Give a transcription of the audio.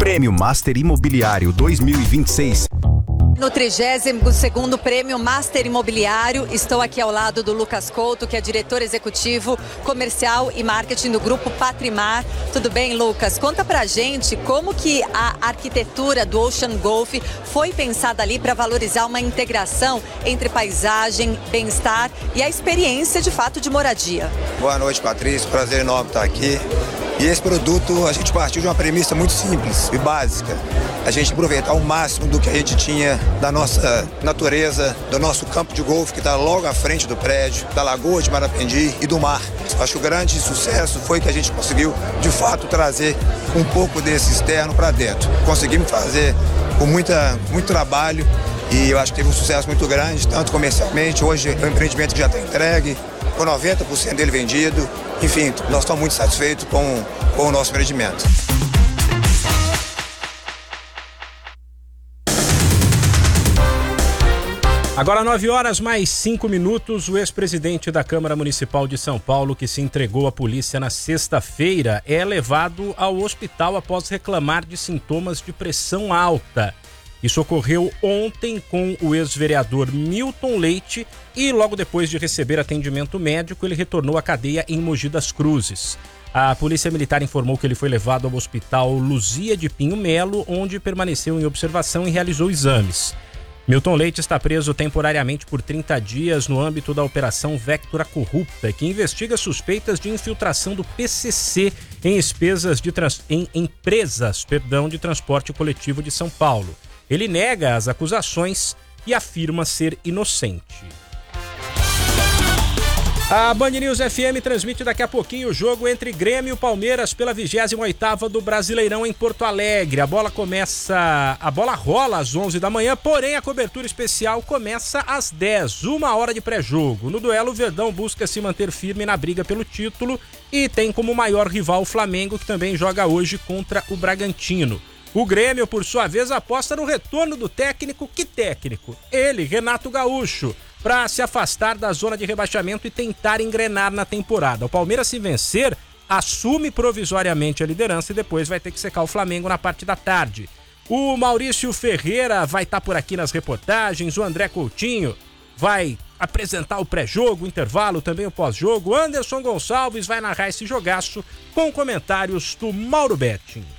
Prêmio Master Imobiliário 2026. No 32º Prêmio Master Imobiliário, estou aqui ao lado do Lucas Couto, que é diretor executivo comercial e marketing do Grupo Patrimar. Tudo bem, Lucas? Conta pra gente como que a arquitetura do Ocean Golf foi pensada ali para valorizar uma integração entre paisagem, bem-estar e a experiência de fato de moradia. Boa noite, Patrícia. Prazer enorme estar aqui. E esse produto, a gente partiu de uma premissa muito simples e básica. A gente aproveitar o máximo do que a gente tinha da nossa natureza, do nosso campo de golfe que está logo à frente do prédio, da Lagoa de Marapendi e do mar. Acho que o grande sucesso foi que a gente conseguiu, de fato, trazer um pouco desse externo para dentro. Conseguimos fazer com muito trabalho e eu acho que teve um sucesso muito grande, tanto comercialmente. Hoje é um empreendimento que já está entregue, com 90% dele vendido. Enfim, nós estamos muito satisfeitos com o nosso empreendimento. Agora 9h mais 5, o ex-presidente da Câmara Municipal de São Paulo, que se entregou à polícia na sexta-feira, é levado ao hospital após reclamar de sintomas de pressão alta. Isso ocorreu ontem com o ex-vereador Milton Leite e logo depois de receber atendimento médico, ele retornou à cadeia em Mogi das Cruzes. A Polícia Militar informou que ele foi levado ao Hospital Luzia de Pinho Melo, onde permaneceu em observação e realizou exames. Milton Leite está preso temporariamente por 30 dias no âmbito da Operação Vectura Corrupta, que investiga suspeitas de infiltração do PCC em empresas de transporte coletivo de São Paulo. Ele nega as acusações e afirma ser inocente. A Band News FM transmite daqui a pouquinho o jogo entre Grêmio e Palmeiras pela 28ª do Brasileirão em Porto Alegre. A bola rola às 11 da manhã, porém a cobertura especial começa às 10, 1 hora de pré-jogo. No duelo, o Verdão busca se manter firme na briga pelo título e tem como maior rival o Flamengo, que também joga hoje contra o Bragantino. O Grêmio, por sua vez, aposta no retorno do técnico. Que técnico? Ele, Renato Gaúcho, para se afastar da zona de rebaixamento e tentar engrenar na temporada. O Palmeiras, se vencer, assume provisoriamente a liderança e depois vai ter que secar o Flamengo na parte da tarde. O Maurício Ferreira vai estar por aqui nas reportagens, o André Coutinho vai apresentar o pré-jogo, o intervalo, também o pós-jogo. Anderson Gonçalves vai narrar esse jogaço com comentários do Mauro Betting.